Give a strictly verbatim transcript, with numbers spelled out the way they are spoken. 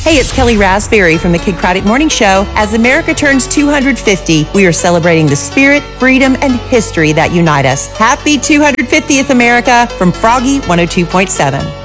Hey, it's Kelly Raspberry from the Kid Craddock Morning Show. As America turns two hundred fifty, we are celebrating the spirit, freedom, and history that unite us. Happy two hundred fiftieth, America, from Froggy one oh two point seven.